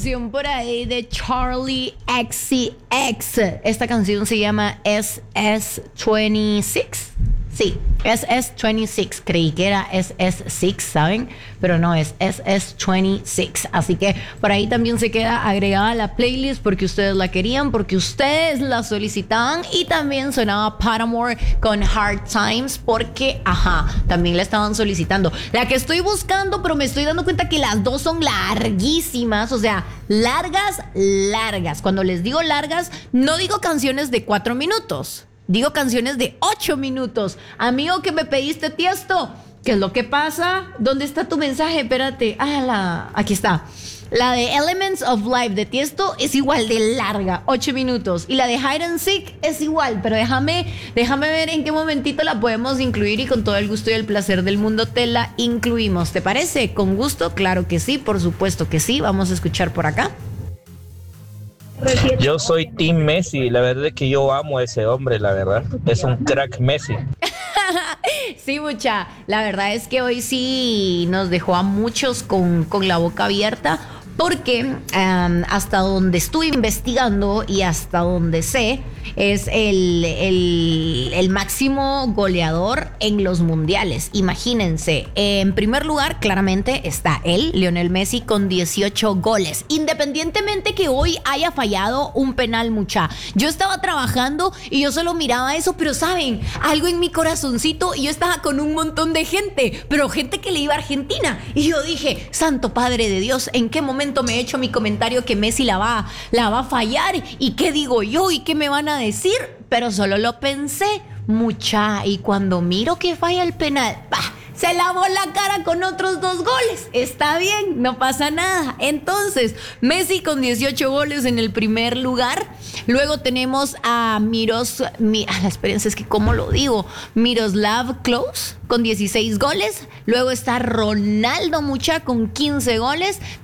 canción por ahí de Charlie XCX. Esta canción se llama SS26. Sí, SS26. Creí que era SS6, ¿saben? Pero no, es SS26. Así que por ahí también se queda agregada a la playlist porque ustedes la querían, porque ustedes la solicitaban. Y también sonaba Paramore con Hard Times porque, también la estaban solicitando. La que estoy buscando, pero me estoy dando cuenta que las dos son larguísimas. O sea, largas. Cuando les digo largas, no digo canciones de 4 minutos. Digo canciones de 8 minutos. Amigo que me pediste Tiesto, ¿qué es lo que pasa? ¿Dónde está tu mensaje? Espérate. Aquí está. La de Elements of Life de Tiesto es igual de larga, 8 minutos. Y la de Hide and Seek es igual, pero déjame ver en qué momentito la podemos incluir y con todo el gusto y el placer del mundo te la incluimos. ¿Te parece? ¿Con gusto? Claro que sí, por supuesto que sí. Vamos a escuchar por acá. Yo soy Team Messi, la verdad es que yo amo a ese hombre, la verdad. Es un crack Messi. Sí, mucha. La verdad es que hoy sí nos dejó a muchos con la boca abierta porque hasta donde estuve investigando y hasta donde sé, es el máximo goleador en los mundiales. Imagínense, en primer lugar, claramente está él, Lionel Messi, con 18 goles. Independientemente que hoy haya fallado un penal, mucha. Yo estaba trabajando y yo solo miraba eso, pero ¿saben? Algo en mi corazoncito, y yo estaba con un montón de gente, pero gente que le iba a Argentina. Y yo dije, Santo Padre de Dios, ¿en qué momento me he hecho mi comentario que Messi la va a fallar? ¿Y qué digo yo? ¿Y qué me van a decir? Pero solo lo pensé, mucha, y cuando miro que falla el penal, se lavó la cara con otros 2 goles. Está bien, no pasa nada. Entonces, Messi con 18 goles en el primer lugar. Luego tenemos a la experiencia es que cómo lo digo, Miroslav Klose con 16 goles. Luego está Ronaldo, mucha, con 15 goles.